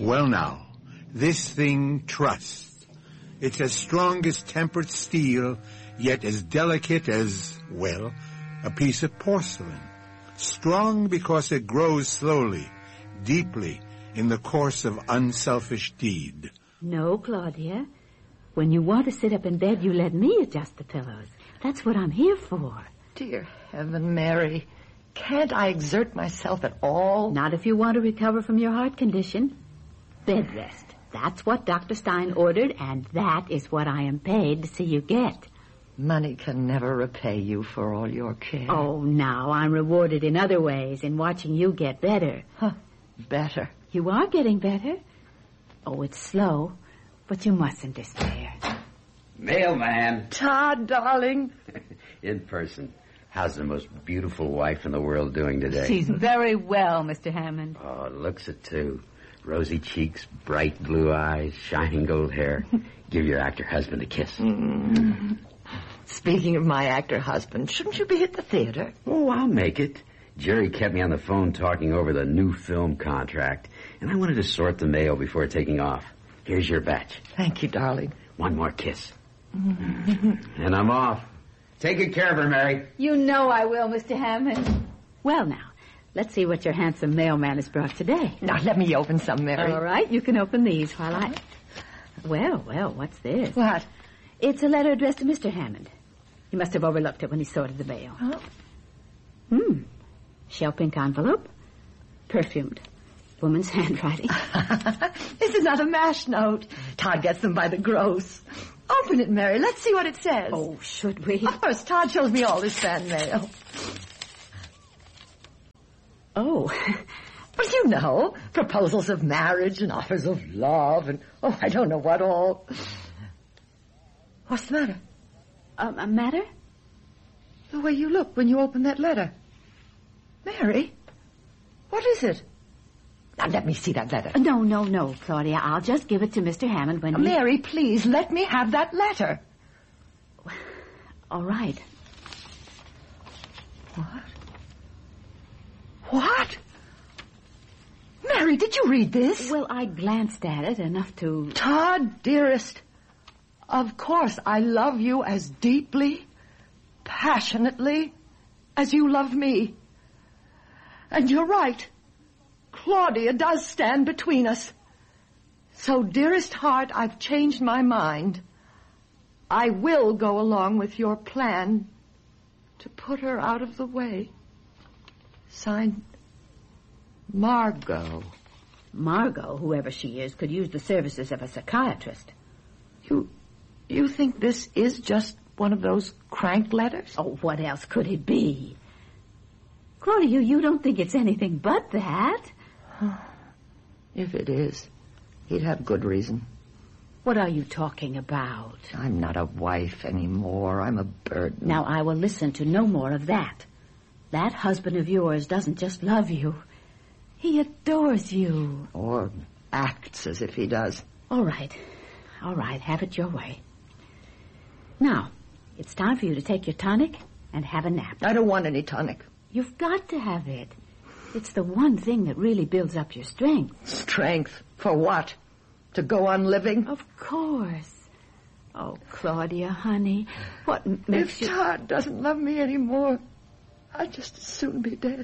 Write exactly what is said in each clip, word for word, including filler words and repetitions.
Well now, this thing trusts. It's as strong as tempered steel, yet as delicate as, well, a piece of porcelain. Strong because it grows slowly, deeply, in the course of unselfish deed. No, Claudia. When you want to sit up in bed, you let me adjust the pillows. That's what I'm here for. Dear heaven, Mary, can't I exert myself at all? Not if you want to recover from your heart condition. Bed rest. That's what Doctor Stein ordered, and that is what I am paid to see you get. Money can never repay you for all your care. Oh, now, I'm rewarded in other ways, in watching you get better. Huh, better. You are getting better. Oh, it's slow, but you mustn't despair. Mailman. Todd, darling. In person. How's the most beautiful wife in the world doing today? She's very well, Mister Hammond. Oh, looks it, too. Rosy cheeks, bright blue eyes, shining gold hair. Give your actor husband a kiss. Mm. Speaking of my actor husband, shouldn't you be at the theater? Oh, I'll make it. Jerry kept me on the phone talking over the new film contract, and I wanted to sort the mail before taking off. Here's your batch. Thank you, darling. One more kiss. And I'm off. Take good care of her, Mary. You know I will, Mister Hammond. Well, now, let's see what your handsome mailman has brought today. Now, let me open some, Mary. All right, you can open these while I... Well, well, what's this? What? It's a letter addressed to Mister Hammond. He must have overlooked it when he sorted the mail. Oh. Hmm. Shell pink envelope. Perfumed. Woman's handwriting. This is not a mash note. Todd gets them by the gross. Open it, Mary. Let's see what it says. Oh, should we? Of course, Todd shows me all his fan mail. Oh. Well, you know, proposals of marriage and offers of love and, oh, I don't know what all. What's the matter? Um, a matter? The way you look when you open that letter. Mary, what is it? Now, let me see that letter. No, no, no, Claudia. I'll just give it to Mister Hammond when he... Mary, please, let me have that letter. All right. What? What? Mary, did you read this? Well, I glanced at it enough to... Todd, dearest, of course I love you as deeply, passionately, as you love me. And you're right. Claudia does stand between us. So, dearest heart, I've changed my mind. I will go along with your plan to put her out of the way. Signed, Margot. Margot, whoever she is, could use the services of a psychiatrist. You, you think this is just one of those crank letters? Oh, what else could it be? Claudia, you don't think it's anything but that? If it is, he'd have good reason. What are you talking about? I'm not a wife anymore. I'm a burden. Now, I will listen to no more of that. That husband of yours doesn't just love you. He adores you. Or acts as if he does. All right. All right, have it your way. Now, it's time for you to take your tonic and have a nap. I don't want any tonic. You've got to have it. It's the one thing that really builds up your strength. Strength? For what? To go on living? Of course. Oh, Claudia, honey, what m- makes if you... If Todd doesn't love me anymore, I'd just as soon be dead.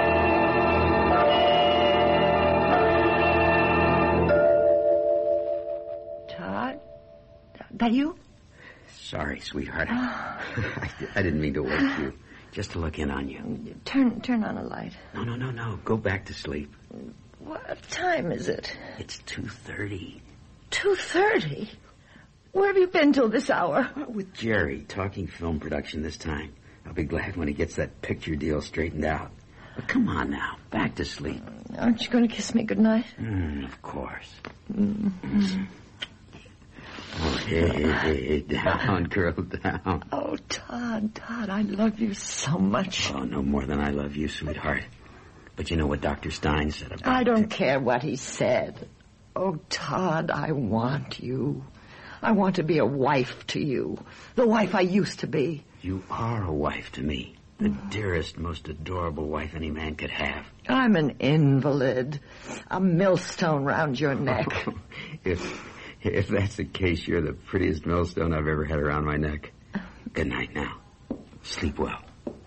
Todd? That you? Sorry, sweetheart. I, I didn't mean to wake you. Just to look in on you. Turn turn on a light. No, no, no, no. Go back to sleep. What time is it? It's two thirty. two thirty? Where have you been till this hour? Well, with Jerry, talking film production this time. I'll be glad when he gets that picture deal straightened out. But come on now. Back to sleep. Aren't you going to kiss me goodnight? Mm, of course. Mm-hmm. Oh, hey, hey, hey, down, girl, down. Oh, Todd, Todd, I love you so much. Oh, no more than I love you, sweetheart. But you know what Doctor Stein said about... I don't care what he said. Oh, Todd, I want you. I want to be a wife to you. The wife I used to be. You are a wife to me. The dearest, most adorable wife any man could have. I'm an invalid. A millstone round your neck. if if that's the case, you're the prettiest millstone I've ever had around my neck. Good night now. Sleep well.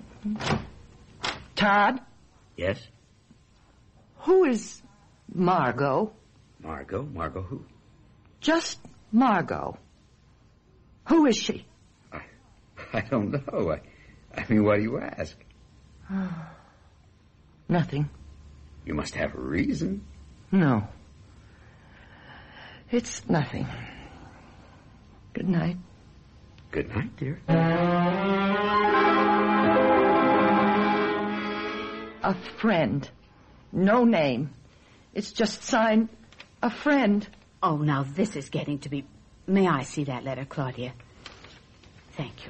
Todd? Yes? Who is Margot? Margot? Margot who? Just Margot. Who is she? I, I don't know. I, I mean, why do you ask? Nothing. You must have a reason. No. It's nothing. Good night. Good night, dear. A friend. No name. It's just signed a friend. Oh, now this is getting to be... May I see that letter, Claudia? Thank you.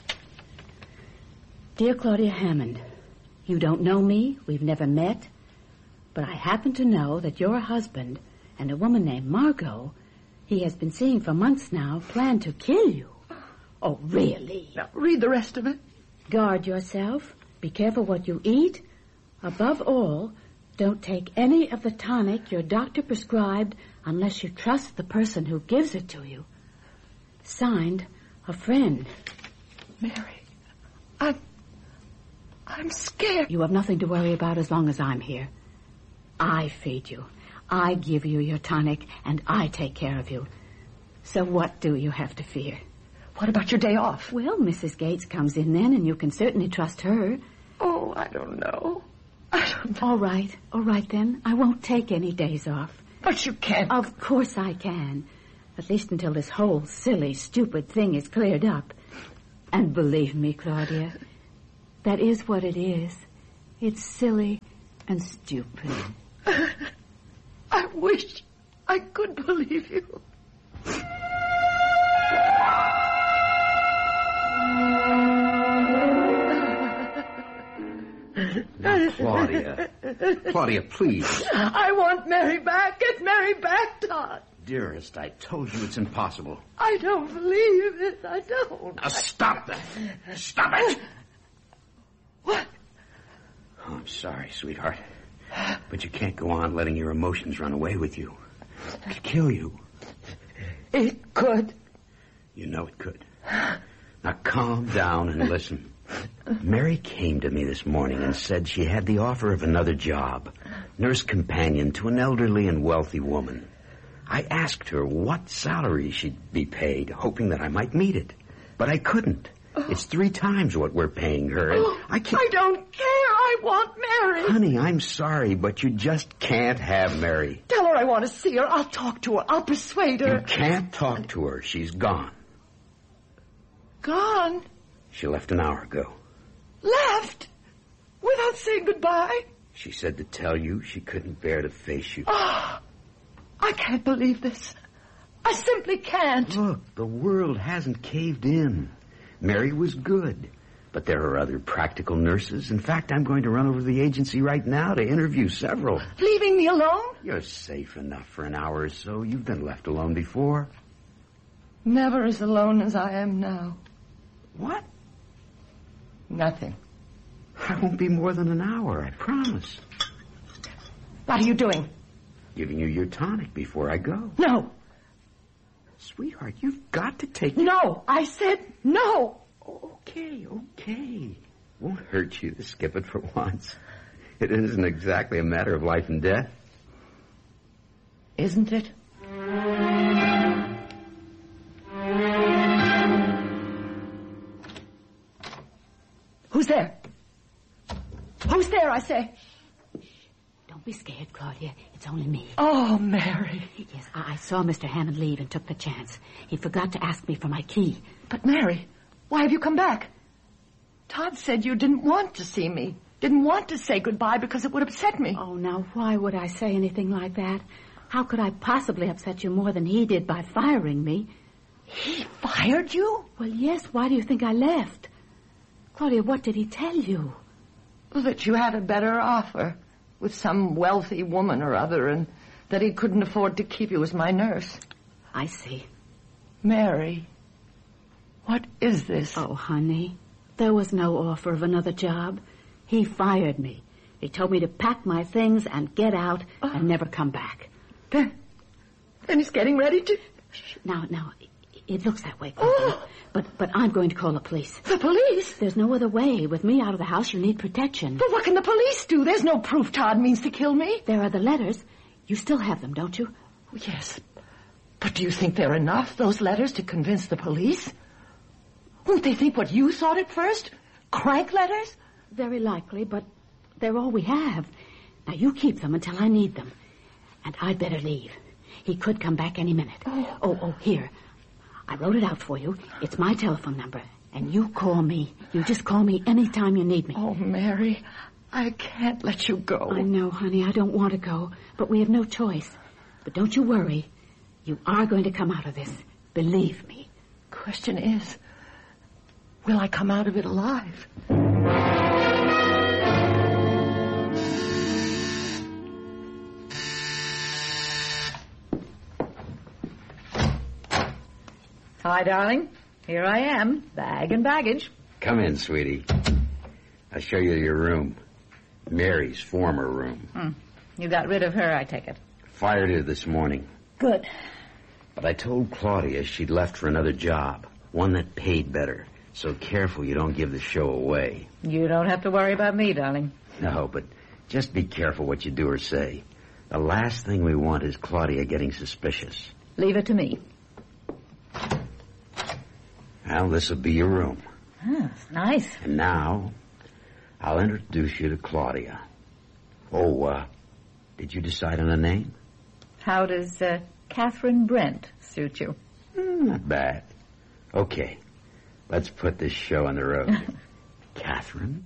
Dear Claudia Hammond, you don't know me, we've never met, but I happen to know that your husband and a woman named Margot he has been seeing for months now plan to kill you. Oh, really? Now, read the rest of it. Guard yourself. Be careful what you eat. Above all, don't take any of the tonic your doctor prescribed unless you trust the person who gives it to you. Signed, a friend. Mary, I'm... I'm scared. You have nothing to worry about as long as I'm here. I feed you. I give you your tonic, and I take care of you. So what do you have to fear? What about your day off? Well, Missus Gates comes in then, and you can certainly trust her. Oh, I don't know. I don't know. All right. All right, then. I won't take any days off. But you can't. Of course I can. At least until this whole silly, stupid thing is cleared up. And believe me, Claudia, that is what it is. It's silly and stupid. I wish I could believe you. Now, Claudia. Claudia, please. I want Mary back. Get Mary back, Todd. Dearest, I told you it's impossible. I don't believe it. I don't. Now, stop that. Stop it. What? Oh, I'm sorry, sweetheart. But you can't go on letting your emotions run away with you. It could kill you. It could. You know it could. Now calm down and listen. Mary came to me this morning and said she had the offer of another job, nurse companion to an elderly and wealthy woman. I asked her what salary she'd be paid, hoping that I might meet it. But I couldn't. It's three times what we're paying her, and oh, I can't... I don't care. I want Mary. Honey, I'm sorry, but you just can't have Mary. Tell her I want to see her. I'll talk to her. I'll persuade her. You can't talk to her. She's gone. Gone? She left an hour ago. Left? Without saying goodbye? She said to tell you she couldn't bear to face you. Oh, I can't believe this. I simply can't. Look, the world hasn't caved in. Mary was good, but there are other practical nurses. In fact, I'm going to run over to the agency right now to interview several. Leaving me alone? You're safe enough for an hour or so. You've been left alone before. Never as alone as I am now. What? Nothing. I won't be more than an hour, I promise. What are you doing? Giving you your tonic before I go. No. Sweetheart, you've got to take... No, I said no. Okay, okay. Won't hurt you to skip it for once. It isn't exactly a matter of life and death. Isn't it? Who's there? Who's there, I say? Don't be scared, Claudia. It's only me. Oh, Mary. Yes, I, I saw Mister Hammond leave and took the chance. He forgot to ask me for my key. But, Mary, why have you come back? Todd said you didn't want to see me. Didn't want to say goodbye because it would upset me. Oh, now, why would I say anything like that? How could I possibly upset you more than he did by firing me? He fired you? Well, yes. Why do you think I left? Claudia, what did he tell you? That you had a better offer with some wealthy woman or other, and that he couldn't afford to keep you as my nurse. I see. Mary, what is this? Oh, honey, There was no offer of another job. He fired me. He told me to pack my things and get out oh. and never come back. Then, then he's getting ready to... Now, now, it looks that way, Claudia. Oh. But, but I'm going to call the police. The police? There's no other way. With me out of the house, you need protection. But what can the police do? There's no proof Todd means to kill me. There are the letters. You still have them, don't you? Yes. But do you think they're enough, those letters, to convince the police? Won't they think what you thought at first? Crank letters? Very likely, but they're all we have. Now, you keep them until I need them. And I'd better leave. He could come back any minute. Oh, oh, oh here. I wrote it out for you. It's my telephone number. And you call me. You just call me any time you need me. Oh, Mary, I can't let you go. I know, honey. I don't want to go. But we have no choice. But don't you worry. You are going to come out of this. Believe me. Question is, will I come out of it alive? Hi, darling. Here I am, bag and baggage. Come in, sweetie. I'll show you your room. Mary's former room. Hmm. You got rid of her, I take it. Fired her this morning. Good. But I told Claudia she'd left for another job, one that paid better. So careful you don't give the show away. You don't have to worry about me, darling. No, but just be careful what you do or say. The last thing we want is Claudia getting suspicious. Leave it to me. Well, this'll be your room. Ah, it's nice. And now, I'll introduce you to Claudia. Oh, uh, did you decide on a name? How does uh, Catherine Brent suit you? Mm, not bad. Okay, let's put this show on the road. Catherine?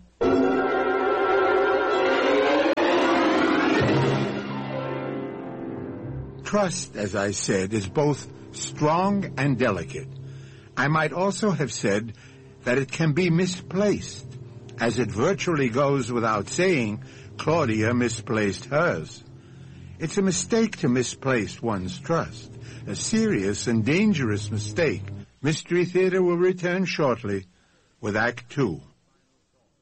Trust, as I said, is both strong and delicate. I might also have said that it can be misplaced, as it virtually goes without saying Claudia misplaced hers. It's a mistake to misplace one's trust, a serious and dangerous mistake. Mystery Theater will return shortly with Act Two.